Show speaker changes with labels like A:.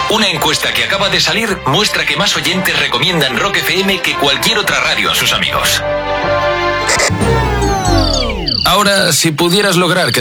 A: Una encuesta que acaba de salir muestra que más oyentes recomiendan Rock FM que cualquier otra radio a sus amigos. Ahora, si pudieras lograr que